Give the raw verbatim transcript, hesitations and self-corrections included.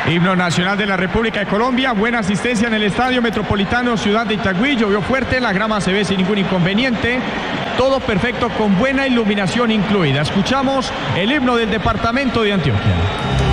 Himno nacional de la República de Colombia, buena asistencia en el Estadio Metropolitano Ciudad de Itagüí, llovió fuerte, la grama se ve sin ningún inconveniente, todo perfecto con buena iluminación incluida. Escuchamos el himno del departamento de Antioquia.